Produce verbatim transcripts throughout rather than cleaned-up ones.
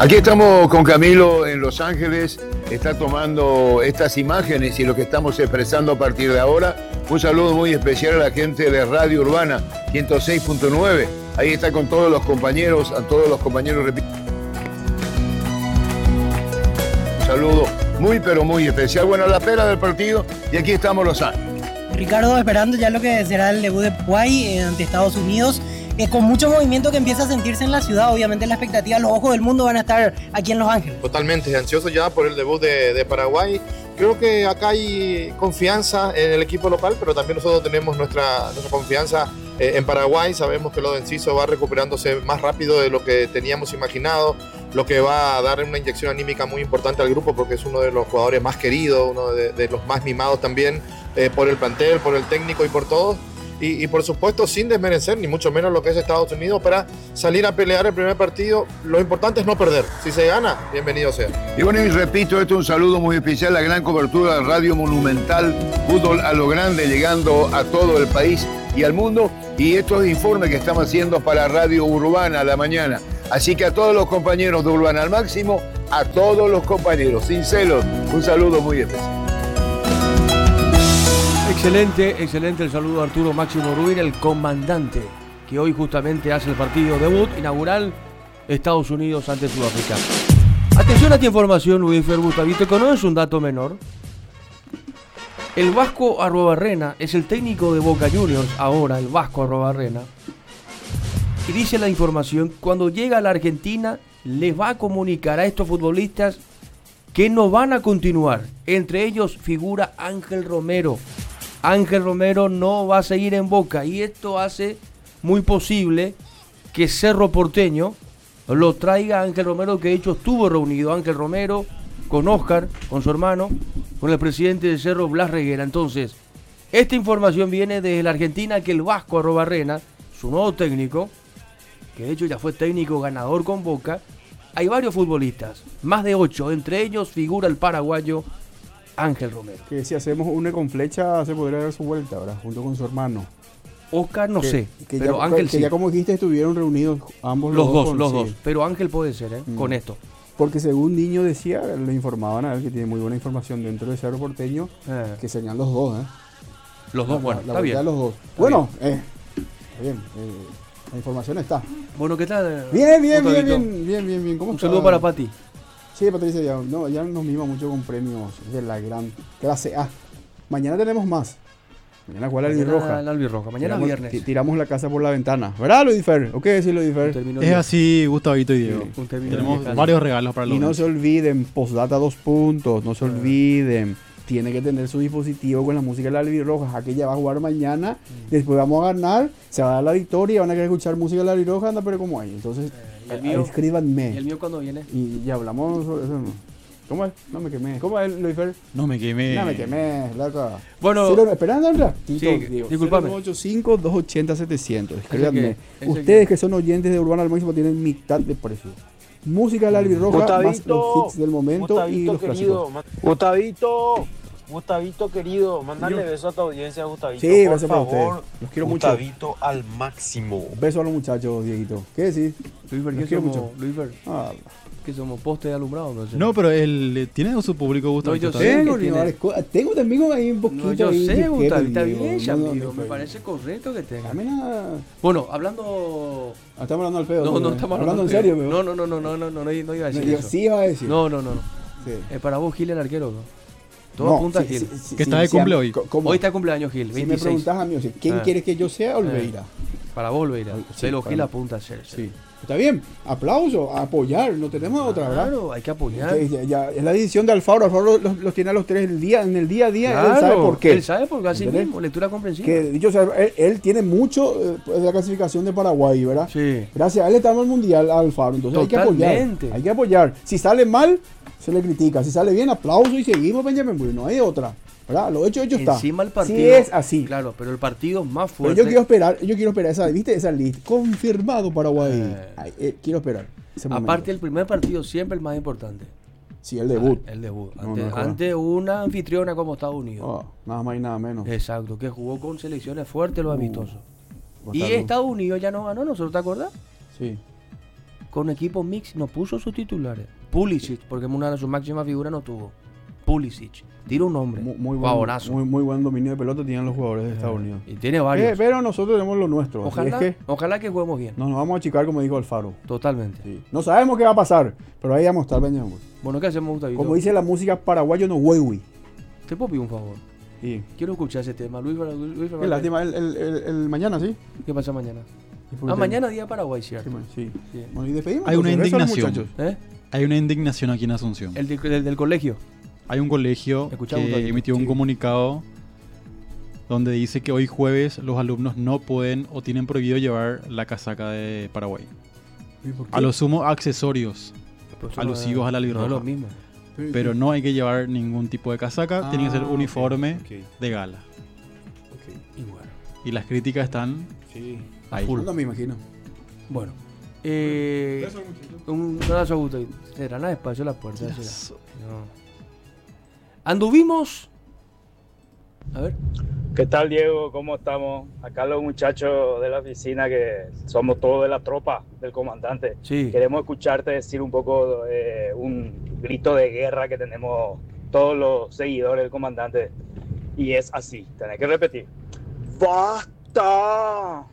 Aquí estamos con Camilo en Los Ángeles, está tomando estas imágenes y lo que estamos expresando a partir de ahora. Un saludo muy especial a la gente de Radio Urbana ciento seis punto nueve. Ahí está con todos los compañeros, a todos los compañeros. Un saludo muy pero muy especial. Bueno, a la espera del partido y aquí estamos Los Ángeles. Ricardo, esperando ya lo que será el debut de Paraguay eh, ante Estados Unidos. Eh, con mucho movimiento que empieza a sentirse en la ciudad, obviamente la expectativa, los ojos del mundo van a estar aquí en Los Ángeles. Totalmente, ansioso ya por el debut de, de Paraguay. Creo que acá hay confianza en el equipo local, pero también nosotros tenemos nuestra, nuestra confianza eh, en Paraguay. Sabemos que lo de Enciso va recuperándose más rápido de lo que teníamos imaginado, lo que va a dar una inyección anímica muy importante al grupo porque es uno de los jugadores más queridos, uno de, de los más mimados también eh, por el plantel, por el técnico y por todos. Y, y por supuesto sin desmerecer ni mucho menos lo que es Estados Unidos para salir a pelear el primer partido. Lo importante es no perder. Si se gana, bienvenido sea. Y bueno, y repito, esto es un saludo muy especial, la gran cobertura de Radio Monumental, fútbol a lo grande, llegando a todo el país y al mundo. Y estos informes que estamos haciendo para Radio Urbana a la mañana. Así que a todos los compañeros de Urbana al máximo, a todos los compañeros, sin celos, un saludo muy especial. Excelente, excelente el saludo a Arturo Máximo Rubín, el comandante, que hoy justamente hace el partido debut inaugural Estados Unidos ante Sudáfrica. Atención a esta información, Luis Fer Gustavito, que no es un dato menor. El Vasco Arruabarrena es el técnico de Boca Juniors, ahora el Vasco Arruabarrena, y dice la información, cuando llega a la Argentina les va a comunicar a estos futbolistas que no van a continuar. Entre ellos figura Ángel Romero. Ángel Romero no va a seguir en Boca y esto hace muy posible que Cerro Porteño lo traiga a Ángel Romero, que de hecho estuvo reunido Ángel Romero con Oscar, con su hermano, con el presidente de Cerro, Blas Reguera. Entonces, esta información viene desde la Argentina, que el Vasco Arruabarrena, su nuevo técnico, que de hecho ya fue técnico ganador con Boca, hay varios futbolistas, más de ocho, entre ellos figura el paraguayo Ángel Romero. Que si hacemos une con flecha se podría dar su vuelta, ¿verdad? Junto con su hermano. Oscar no que, sé, que pero ya, Ángel que sí. ya como dijiste estuvieron reunidos ambos los, los dos, con, los sí. dos, pero Ángel puede ser, ¿eh? Mm. Con esto. Porque según Niño decía, le informaban a él que tiene muy buena información dentro de Cerro Porteño, eh. que serían los dos, ¿eh? Los dos, la, bueno, la está bien. Los dos. Está bueno, bien. Eh, bien, eh, la información está. Bueno, ¿qué tal? Bien, bien, bien, bien, bien, bien, bien. ¿Cómo Un está? saludo para Pati. Sí, Patricia, ya, no, ya nos mima mucho con premios de la gran clase A. Mañana tenemos más. Mañana juega la albirroja. La albirroja, mañana tiramos, viernes. Tiramos la casa por la ventana. ¿Verdad, Ludifer? ¿O qué decir, Ludifer? Es así, Gustavito y Diego. Sí, tenemos varios regalos para los Y no se olviden, postdata dos puntos, no se olviden. Tiene que tener su dispositivo con la música de la albirroja. Aquella va a jugar mañana, después vamos a ganar, se va a dar la victoria, van a querer escuchar música de la albirroja, anda, pero como hay. Entonces, ¿Y el mío? escríbanme. ¿Y el mío cuándo viene? Y ya hablamos sobre eso. ¿Cómo es? No me quemé. ¿Cómo es, Luisfer? No me quemé. No me quemé, loco. Bueno, Cero, esperando un ratito, sí, Diego. disculpame. cero nueve ocho cinco, dos ocho cero, setecientos. Escríbanme. Que, Ustedes que... que son oyentes de Urbana al Máximo tienen mitad de precio. Música de la albirroja, más los hits del momento Gustavito, y los querido, clásicos. Gustavito, Gustavito querido, mandale beso a tu audiencia, Gustavito. Sí, por beso para favor. usted. Los quiero Gustavito mucho. al máximo. Beso a los muchachos, Dieguito. ¿Qué decís? Luisfer, ¿qué quiero somos? mucho. Luisfer, Ah, que somos poste de alumbrado. No, sé. No, pero él tiene su público, Gustavito. No, yo sé. tengo, que tiene... tengo también ahí un poquito. No, yo ahí sé, de Gustavo, Kevin, está Diego. bien, ya, No, no, amigo, no, me no, parece correcto que tenga. Dame nada. Bueno, hablando... Ah, estamos hablando al pedo. No, no, ¿no? estamos hablando hablando en serio, pedo. pero. No, no, no, no, no, no, no, no iba a decir No, eso. sí iba a decir. No, no, no, no. Sí. Eh, para vos, Gil, el arquero, ¿no? Todo No, apunta a sí, Gil. sí, sí, que sí, está de sí, cumple hoy. ¿cómo? Hoy está de cumpleaños Gil, Si veintiséis. me preguntas a mí, o sea, ¿quién Ah. quieres que yo sea? Olveira. Para vos, Olveira. Sí, Se lo para Gil mí. apunta a ser. Sí. Está bien. Aplauso, a apoyar. No tenemos otra, ¿verdad? Claro, hay que apoyar. Que ya, ya, es la decisión de Alfaro. Alfaro los, los tiene a los tres el día, en el día a día. Claro, él sabe por qué. Él sabe por qué, así ¿Entendés? mismo, lectura comprensiva. Que dicho sea, él, él tiene mucho eh, de la clasificación de Paraguay, ¿verdad? Sí. Gracias a él estamos en el mundial, a Alfaro. Entonces hay que apoyar. Totalmente. Hay que apoyar. Si sale mal, se le critica. Si sale bien, aplauso y seguimos, Benjamin. Bueno, no hay otra. ¿Verdad? Lo hecho, hecho está. Encima el partido. Si es así. Claro, pero el partido más Pero fuerte. yo quiero esperar, yo quiero esperar esa, ¿viste? Esa lista. Confirmado Paraguay. Eh. Ay, eh, quiero esperar. ese Aparte, momento. el primer partido siempre el más importante. Sí, el debut. Ah, el debut. No, Ante, no es joda. ante una anfitriona como Estados Unidos. Oh, nada más y nada menos. Exacto, que jugó con selecciones fuertes los Uh, amistosos. va a Y estar duro. Estados Unidos ya no ganó, ¿nosotros te acordás? Sí. con equipo mix no puso sus titulares. Pulisic, porque una de sus máximas figuras no tuvo. Pulisic. Tira un nombre. Muy, muy, buen, muy, muy buen dominio de pelota tienen los jugadores de eh, Estados Unidos. Y tiene varios. Eh, pero nosotros tenemos lo nuestro. Ojalá, es que ojalá que juguemos bien. No nos vamos a achicar como dijo Alfaro. Totalmente. Sí. No sabemos qué va a pasar, pero ahí vamos a estar pendientes. Bueno, ¿qué hacemos, Gustavito? Como dice la música paraguayo, no huehui. ¿Te puedo pedir un favor? Sí. Quiero escuchar ese tema. Luis, Luis, Luis Qué lástima, el, el, el, el mañana, ¿sí? ¿Qué pasa mañana? Ah, mañana día de Paraguay, ¿cierto? Sí. sí. Bueno, y despedimos. Hay una indignación. ¿Eh? Hay una indignación aquí en Asunción. ¿El, de, el del colegio? Hay un colegio que emitió un sí. comunicado donde dice que hoy jueves los alumnos no pueden o tienen prohibido llevar la casaca de Paraguay. A lo sumo accesorios alusivos no, a la albirroja. No es lo mismo. Pero no hay que llevar ningún tipo de casaca, ah, tiene que ser uniforme okay, okay. de gala. Okay. Y, bueno. y las críticas están sí. ahí. No me imagino. Bueno. Eh, un abrazo a Gusto. Será nada despacio la puerta. No. Anduvimos. A ver. ¿Qué tal, Diego? ¿Cómo estamos? Acá los muchachos de la oficina, que somos todos de la tropa del comandante. Sí. Queremos escucharte decir un poco eh, un grito de guerra que tenemos todos los seguidores del comandante. Y es así, tenés que repetir. ¡Basta!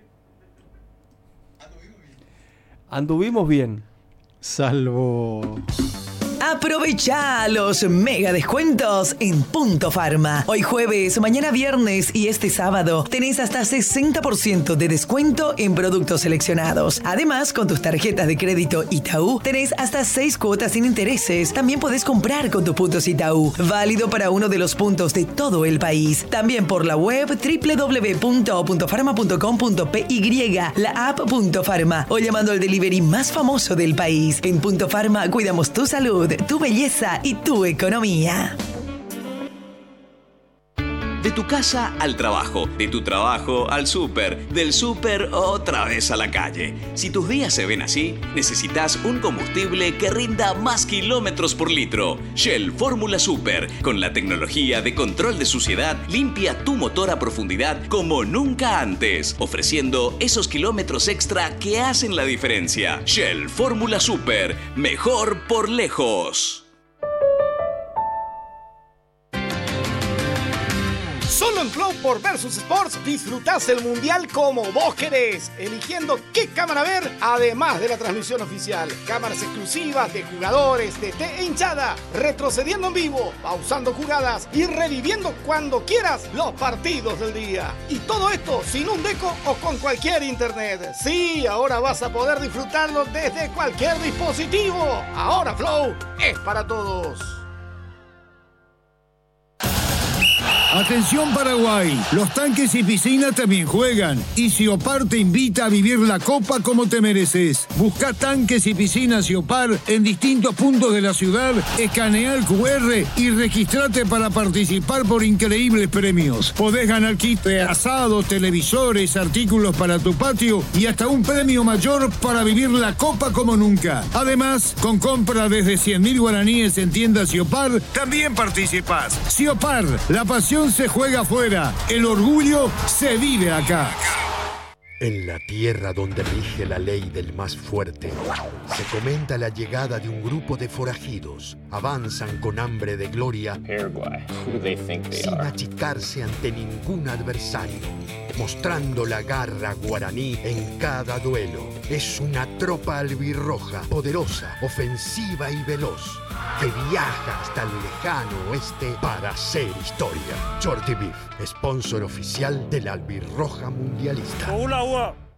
Anduvimos bien. Salvo... Aprovecha los mega descuentos en Punto Pharma. Hoy jueves, mañana viernes y este sábado tenés hasta sesenta por ciento de descuento en productos seleccionados. Además, con tus tarjetas de crédito Itaú tenés hasta seis cuotas sin intereses. También podés comprar con tus puntos Itaú. Válido para uno de los puntos de todo el país. También por la web doble u doble u doble u punto punto pharma punto com punto p y, la app Punto Pharma o llamando al delivery más famoso del país. En Punto Pharma cuidamos tu salud, tu belleza y tu economía. De tu casa al trabajo, de tu trabajo al súper, del súper otra vez a la calle. Si tus días se ven así, necesitas un combustible que rinda más kilómetros por litro. Shell Fórmula Super, con la tecnología de control de suciedad, limpia tu motor a profundidad como nunca antes, ofreciendo esos kilómetros extra que hacen la diferencia. Shell Fórmula Super, mejor por lejos. Solo en Flow por Versus Sports disfrutás el Mundial como vos querés, eligiendo qué cámara ver, además de la transmisión oficial. Cámaras exclusivas de jugadores, D T e hinchada, retrocediendo en vivo, pausando jugadas y reviviendo cuando quieras los partidos del día. Y todo esto sin un deco o con cualquier internet. Sí, ahora vas a poder disfrutarlo desde cualquier dispositivo. Ahora Flow es para todos. Atención Paraguay, los tanques y piscinas también juegan y Siopar te invita a vivir la Copa como te mereces. Busca tanques y piscinas Siopar en distintos puntos de la ciudad, escanea el cu erre y registrate para participar por increíbles premios. Podés ganar kit de asados, televisores, artículos para tu patio y hasta un premio mayor para vivir la Copa como nunca. Además, con compra desde cien mil guaraníes en tiendas Siopar, también participás. Siopar, la pasión se juega afuera, el orgullo se vive acá. En la tierra donde rige la ley del más fuerte, se comenta la llegada de un grupo de forajidos. Avanzan con hambre de gloria, sin achicarse ante ningún adversario, mostrando la garra guaraní en cada duelo. Es una tropa albirroja, poderosa, ofensiva y veloz, que viaja hasta el lejano oeste para hacer historia. Shorty Beef, sponsor oficial de la albirroja mundialista.